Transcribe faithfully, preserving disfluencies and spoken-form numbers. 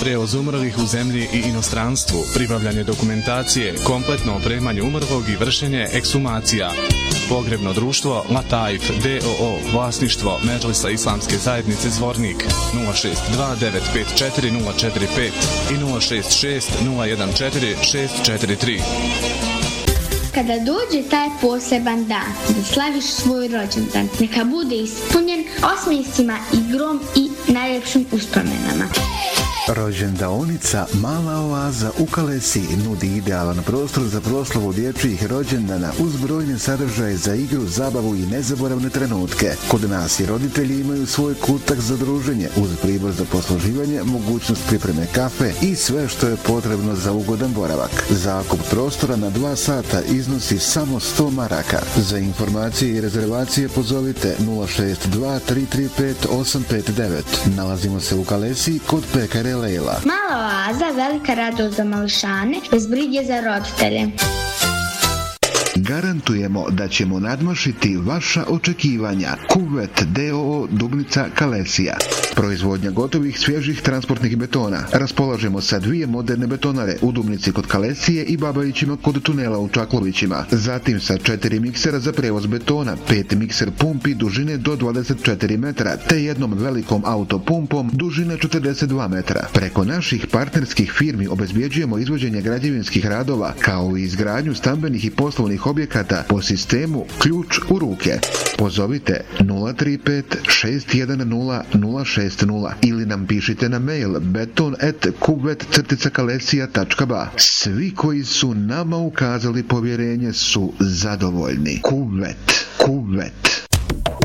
prevoz umrlih u zemlji i inostranstvu, pribavljanje dokumentacije, kompletno opremanje umrlog i vršenje ekshumacija. Pogrebno društvo Lataif d o o, vlasništvo Medžlisa Islamske zajednice Zvornik, nula šest dva devet pet četiri nula četiri pet i nula šest šest nula jedan četiri šest četiri tri. Kada dođe taj poseban dan da slaviš svoj rođendan, neka bude ispunjen osmijecima, igrom i najljepšim uspomenama. Rođendaonica Mala oaza u Kalesi nudi idealan prostor za proslavu dječjih rođendana uz brojne sadržaje za igru, zabavu i nezaboravne trenutke. Kod nas i roditelji imaju svoj kutak za druženje uz pribor za posluživanje, mogućnost pripreme kafe i sve što je potrebno za ugodan boravak. Zakup prostora na dva sata iznosi samo sto maraka. Za informacije i rezervacije pozovite nula šest dva tri tri pet osam pet devet. Nalazimo se u Kalesi kod pekare Lejla. Mala oaza, velika radost za mališane, bez brige za roditelje. Garantujemo da ćemo nadmašiti vaša očekivanja. Kuvet d o o Dubnica Kalesija. Proizvodnja gotovih svježih transportnih betona. Raspolažemo sa dvije moderne betonare u Dubnici kod Kalesije i Babajićima kod tunela u Čaklovićima. Zatim sa četiri miksera za prevoz betona, pet mikser pumpi dužine do dvadeset četiri metra, te jednom velikom autopumpom dužine četrdeset dva metra. Preko naših partnerskih firmi obezbjeđujemo izvođenje građevinskih radova, kao i izgradnju stambenih i poslovnih objekata po sistemu ključ u ruke. Pozovite nula tri pet šest jedan nula nula šest nula ili nam pišite na mail beton at kuvet kalesija tačka ba. Svi koji su nama ukazali povjerenje su zadovoljni. Kuvet, kuvet.